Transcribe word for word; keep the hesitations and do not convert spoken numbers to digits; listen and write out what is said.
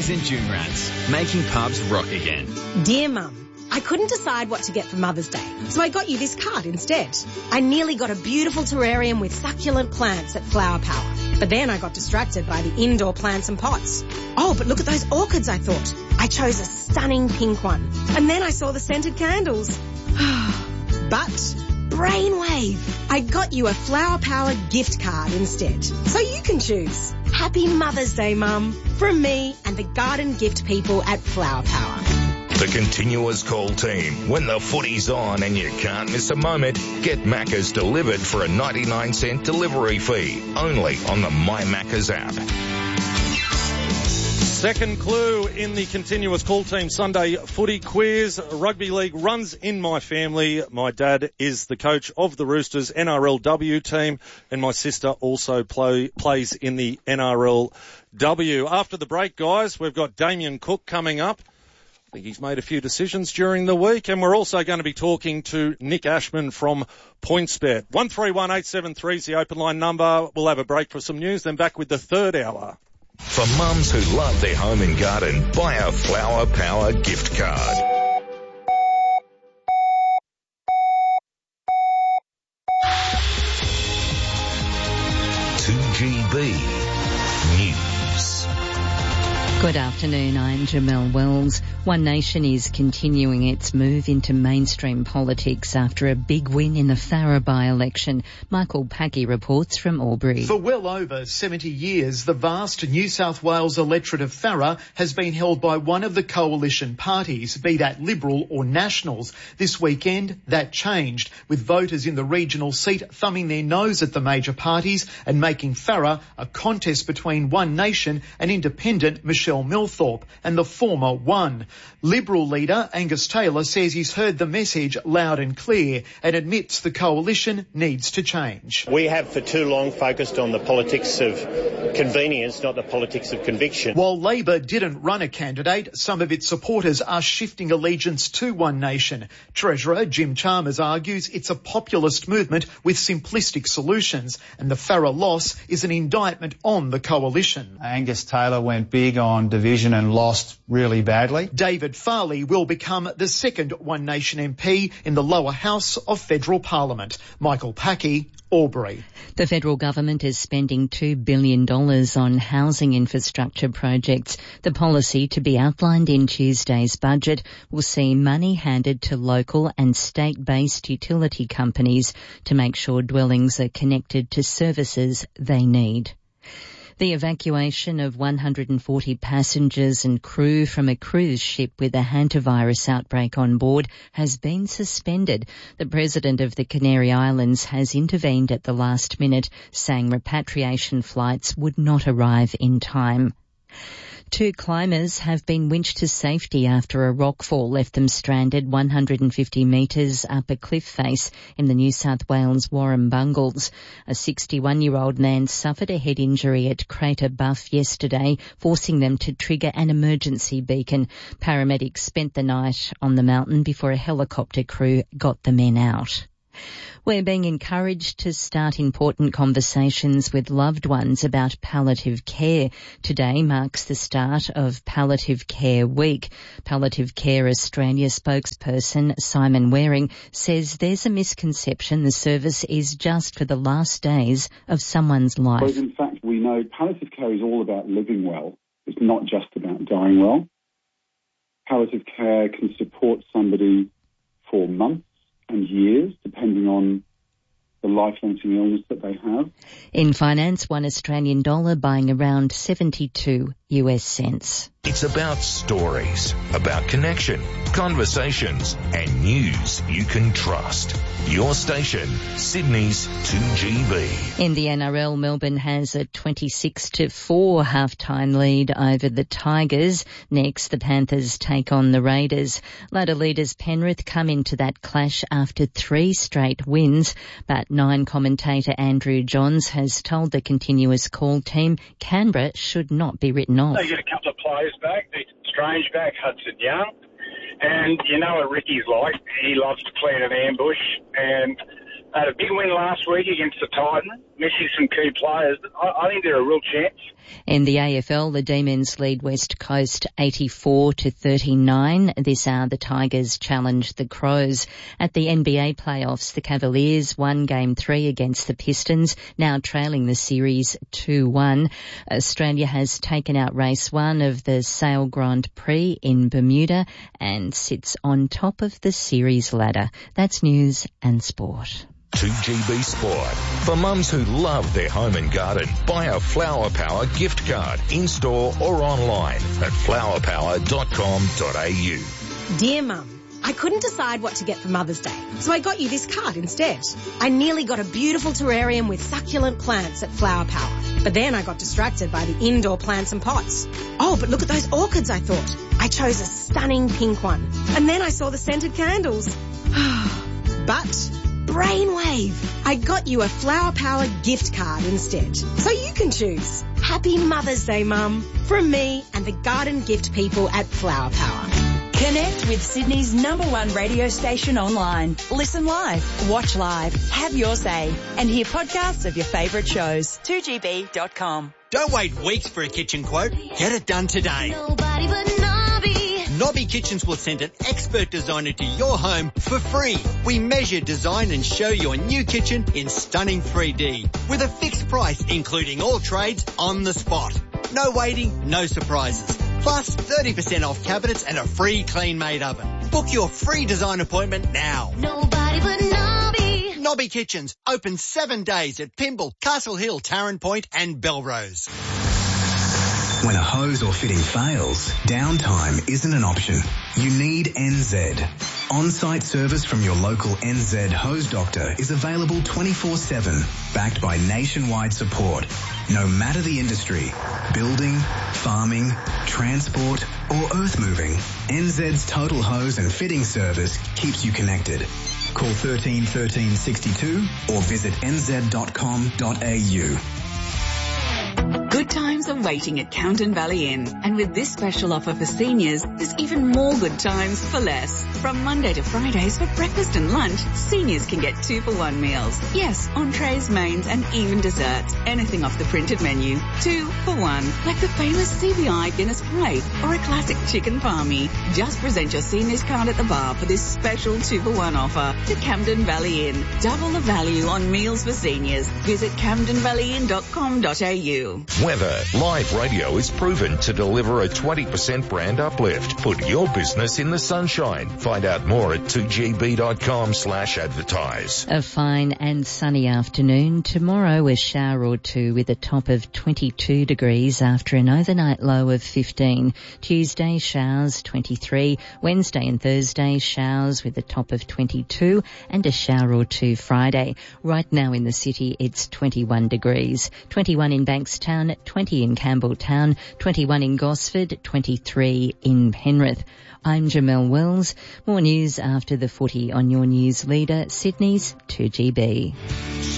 Woolies and June Rats, making pubs rock again. Dear Mum, I couldn't decide what to get for Mother's Day, so I got you this card instead. I nearly got a beautiful terrarium with succulent plants at Flower Power, but then I got distracted by the indoor plants and pots. Oh, but look at those orchids, I thought. I chose a stunning pink one, and then I saw the scented candles. But brainwave, I got you a Flower Power gift card instead, so you can choose. Happy Mother's Day, Mum, from me and the garden gift people at Flower Power. The Continuous Call team. When the footy's on and you can't miss a moment, get Macca's delivered for a ninety-nine cent delivery fee. Only on the My Macca's app. Second clue in the Continuous Call team Sunday footy quiz. Rugby league runs in my family. My dad is the coach of the Roosters N R L W team, and my sister also play, plays in the N R L W. After the break, guys, we've got Damien Cook coming up. I think he's made a few decisions during the week, and we're also going to be talking to Nick Ashman from PointsBet. one three one eight seven three is the open line number. We'll have a break for some news, then back with the third hour. For mums who love their home and garden, buy a Flower Power gift card. two G B News. Good afternoon, I'm Jamelle Wells. One Nation is continuing its move into mainstream politics after a big win in the Farrer by-election. Michael Packy reports from Albury. For well over seventy years, the vast New South Wales electorate of Farrer has been held by one of the coalition parties, be that Liberal or Nationals. This weekend, that changed, with voters in the regional seat thumbing their nose at the major parties and making Farrer a contest between One Nation and independent Michelle Milthorpe, and the former won. Liberal leader Angus Taylor says he's heard the message loud and clear and admits the coalition needs to change. We have for too long focused on the politics of convenience, not the politics of conviction. While Labor didn't run a candidate, some of its supporters are shifting allegiance to One Nation. Treasurer Jim Chalmers argues it's a populist movement with simplistic solutions, and the Farrer loss is an indictment on the coalition. Angus Taylor went big on division and lost really badly. David Farley will become the second One Nation M P in the lower house of federal parliament. Michael Packy, Albury. The federal government is spending two billion dollars on housing infrastructure projects. The policy, to be outlined in Tuesday's budget, will see money handed to local and state-based utility companies to make sure dwellings are connected to services they need. The evacuation of one hundred forty passengers and crew from a cruise ship with a hantavirus outbreak on board has been suspended. The President of the Canary Islands has intervened at the last minute, saying repatriation flights would not arrive in time. Two climbers have been winched to safety after a rockfall left them stranded one hundred fifty metres up a cliff face in the New South Wales Warrumbungles. A sixty-one-year-old man suffered a head injury at Crater Buff yesterday, forcing them to trigger an emergency beacon. Paramedics spent the night on the mountain before a helicopter crew got the men out. We're being encouraged to start important conversations with loved ones about palliative care. Today marks the start of Palliative Care Week. Palliative Care Australia spokesperson Simon Waring says there's a misconception the service is just for the last days of someone's life. Whereas in fact we know palliative care is all about living well. It's not just about dying well. Palliative care can support somebody for months and years, depending on the life-lengthening illness that they have. In finance, one Australian dollar buying around seventy-two U S cents. It's about stories, about connection, conversations, and news you can trust. Your station, Sydney's two G B. In the N R L, Melbourne has a twenty-six to four half-time lead over the Tigers. Next, the Panthers take on the Raiders. Ladder leaders Penrith come into that clash after three straight wins, but Nine commentator Andrew Johns has told the Continuous Call team Canberra should not be written off. They get a couple of players back. Ethan Strange back, Hudson Young. And you know what Ricky's like. He loves to plan an ambush. And had a big win last week against the Titans. missing some key players. I, I think they're a real chance. In the A F L, the Demons lead West Coast eighty-four to thirty-nine. This hour, the Tigers challenge the Crows. At the N B A playoffs, the Cavaliers won Game three against the Pistons, now trailing the series two one. Australia has taken out race one of the Sail Grand Prix in Bermuda and sits on top of the series ladder. That's news and sport. two G B Sport. For mums who love their home and garden, buy a Flower Power gift card in-store or online at flower power dot com dot a u. Dear Mum, I couldn't decide what to get for Mother's Day, so I got you this card instead. I nearly got a beautiful terrarium with succulent plants at Flower Power, but then I got distracted by the indoor plants and pots. Oh, but look at those orchids, I thought. I chose a stunning pink one, and then I saw the scented candles. But brainwave, I got you a Flower Power gift card instead, so you can choose. Happy Mother's Day, Mum, from me and the garden gift people at Flower Power. Connect with Sydney's number one radio station online. Listen live, watch live, have your say, and hear podcasts of your favourite shows. two G B dot com. Don't wait weeks for a kitchen quote. Get it done today. Nobody but Nobby. Nobby Kitchens will send an expert designer to your home for free. We measure, design and show your new kitchen in stunning three D with a fixed price, including all trades on the spot. No waiting, no surprises. Plus thirty percent off cabinets and a free clean-made oven. Book your free design appointment now. Nobody but Nobby. Nobby Kitchens, open seven days at Pymble, Castle Hill, Tarrant Point and Belrose. When a hose or fitting fails, downtime isn't an option. You need N Z. On-site service from your local N Z hose doctor is available twenty-four seven, backed by nationwide support. No matter the industry, building, farming, transport or earth moving, N Z's total hose and fitting service keeps you connected. Call thirteen thirteen sixty-two or visit n z dot com dot a u. Good times are waiting at Camden Valley Inn, and with this special offer for seniors, there's even more good times for less. From Monday to Fridays for breakfast and lunch, seniors can get two for one meals. Yes, entrees, mains and even desserts. Anything off the printed menu. Two for one. Like the famous C B I Guinness Pie or a classic chicken palmy. Just present your seniors card at the bar for this special two for one offer to Camden Valley Inn. Double the value on meals for seniors. Visit camden valley inn dot com dot a u. Weather. Live radio is proven to deliver a twenty percent brand uplift. Put your business in the sunshine. Find out more at two g b dot com slash advertise. A fine and sunny afternoon. Tomorrow a shower or two with a top of twenty-two degrees after an overnight low of fifteen. Tuesday showers twenty-three. Wednesday and Thursday showers with a top of twenty-two and a shower or two Friday. Right now in the city it's twenty-one degrees. twenty-one in Bankstown, twenty in Campbelltown, twenty-one in Gosford, twenty-three in Penrith. I'm Jamelle Wells. More news after the footy on your news leader, Sydney's two G B.